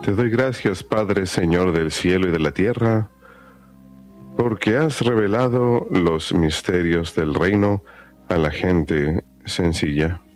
Te doy gracias, Padre, Señor del cielo y de la tierra, porque has revelado los misterios del reino a la gente sencilla.